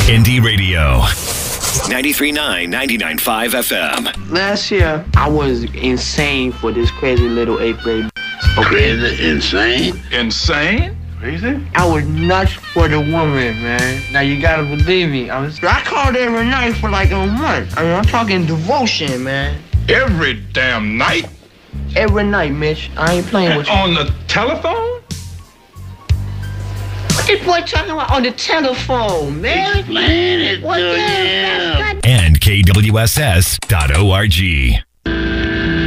Indie Radio. 93.9, 99.5 FM. Last year, I was insane for this crazy little 8th grade. Okay? Crazy? Insane? Insane? Crazy? I was nuts for the woman, man. Now you gotta believe me. I called every night for like a month. I mean, I'm talking devotion, man. Every damn night? Every night, Mitch. I ain't playing with you. On the telephone? What this boy talking about on the telephone, man? Explain it What to the hell? him. And KWSS.org.